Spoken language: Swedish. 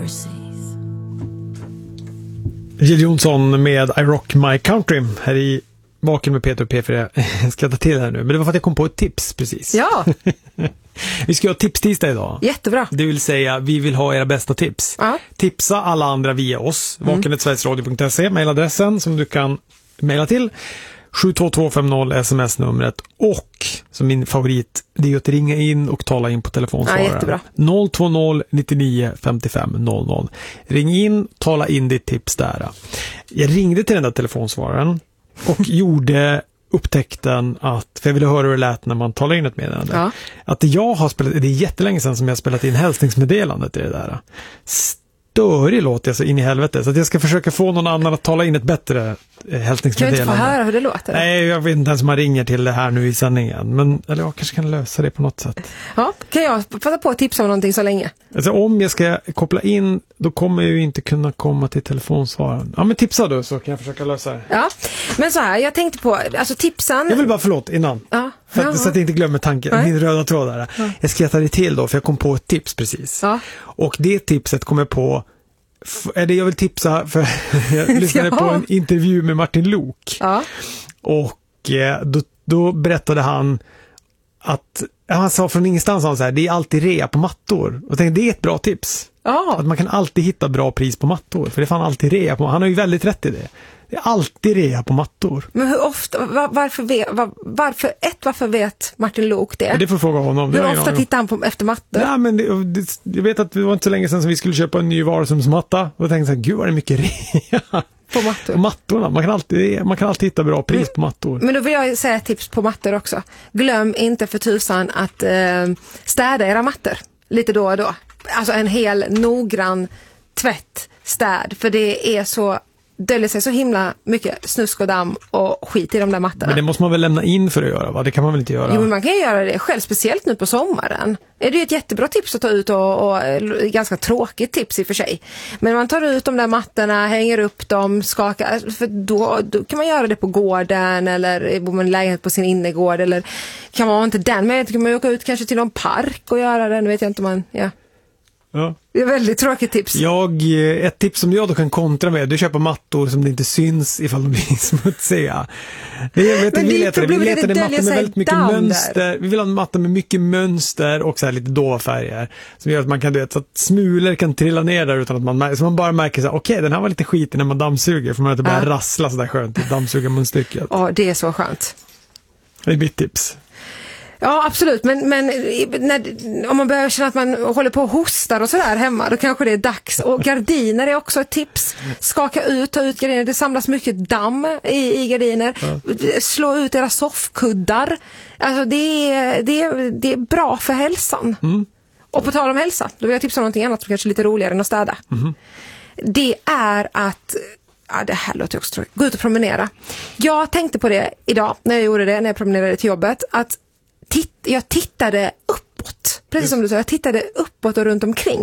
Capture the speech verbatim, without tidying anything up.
Jill Johnson med I Rock My Country här i Vaken med Peter och P för jag ska ta till här nu. Men det var för att jag kom på ett tips precis. Ja. Vi ska ha tips-tisdag idag. Jättebra. Det vill säga, vi vill ha era bästa tips. Ja. Tipsa alla andra via oss. Mm. vaken at sverigesradio punkt se, mailadressen som du kan mejla till. sju två två fem noll sms-numret. Och, som min favorit, det är att ringa in och tala in på telefonsvararen. Ja, jättebra. noll två noll nittionio femtiofem noll noll. Ring in, tala in ditt tips där. Jag ringde till den där telefonsvararen och gjorde upptäckten att, för jag ville höra hur det lät när man talar in ett meddelande. Ja. Att jag har spelat, det är jättelänge sedan som jag har spelat in hälsningsmeddelandet i det där. Störig låt jag så in i helvete. Så att jag ska försöka få någon annan att tala in ett bättre eh, hälsningsmeddelande. Kan vi inte få höra hur det låter? Nej, jag vet inte ens om man ringer till det här nu i sändningen. Men, eller jag kanske kan lösa det på något sätt. Ja, kan jag passa på att tipsa om någonting så länge? Alltså om jag ska koppla in, då kommer jag ju inte kunna komma till telefonsvararen. Ja, men tipsa då så kan jag försöka lösa det. Ja, men så här, jag tänkte på, alltså tipsan... Jag vill bara, förlåt, innan. Ja. För att, Ja. så att jag inte glömmer tanken, Nej. min röda tråd där. Ja. Jag skrattade det till då, för jag kom på ett tips precis. Ja. Och det tipset kom jag på, f- är det jag vill tipsa, för jag lyssnade Ja. på en intervju med Martin Lok. Ja. Och eh, då, då berättade han att, han sa från ingenstans han så här, det är alltid rea på mattor. Och jag tänkte, det är ett bra tips. Ja. Att man kan alltid hitta bra pris på mattor. För det är fan alltid rea på, han har ju väldigt rätt i det. Det är alltid rea på mattor. Men hur ofta, var, varför, vet, var, varför, ett, varför vet Martin Lok det? Det får fråga honom. Det Hur har jag ofta ingen aning om. tittar han på, efter mattor? Ja, men det, det, jag vet att det var inte så länge sedan som vi skulle köpa en ny varusumsmatta. Och jag tänkte så här, gud vad det är mycket rea. På mattor? På mattorna. Man kan alltid, man kan alltid hitta bra pris Mm. på mattor. Men då vill jag säga ett tips på mattor också. Glöm inte för tusan att eh, städa era mattor lite då och då. Alltså en hel noggrann tvätt, städ. För det är så, döljer sig så himla mycket snusk och damm och skit i de där mattorna. Men det måste man väl lämna in för att göra, va? Det kan man väl inte göra? Jo, men man kan ju göra det själv, speciellt nu på sommaren. Är det ju ett jättebra tips att ta ut och, och ganska tråkigt tips i och för sig. Men man tar ut de där mattorna, hänger upp dem, skakar, för då, då kan man göra det på gården eller bor man i lägenhet på sin innergård eller kan man inte den, men kan man åka ut kanske till någon park och göra det, nu vet jag inte om man, ja. Ja. Det är ett väldigt tråkigt tips. Jag, ett tips som jag då kan kontra med, du köper mattor som det inte syns ifall de blir smutsiga. Jag vet, Men vi det är letar, vi problemet, letar det en matta döljer med sig väldigt mycket damm mönster. där. Vi vill ha en matta med mycket mönster och så här lite dova färger. Som gör att man kan, du vet, så att smulor kan trilla ner där utan att man märker, så man bara märker så här, okej, okay, den här var lite skitig när man dammsuger, för man inte bara Ja. rassla så där skönt i dammsugarmunstycket. Ja, det är så skönt. Det är mitt tips. Ja, absolut. Men, men när, om man börjar känna att man håller på och hostar och sådär hemma, då kanske det är dags. Och gardiner är också ett tips. Skaka ut, ta ut gardiner. Det samlas mycket damm i, i gardiner. Ja. Slå ut era soffkuddar. Alltså det är, det är, det är bra för hälsan. Mm. Och på tal om hälsa, då vill jag tipsa om någonting annat som kanske är lite roligare än att städa. Mm. Det är att... Ja, det här låter också tråkigt. Gå ut och promenera. Jag tänkte på det idag när jag gjorde det, när jag promenerade till jobbet, att titt- jag tittade uppåt. Precis som du sa, jag tittade uppåt och runt omkring.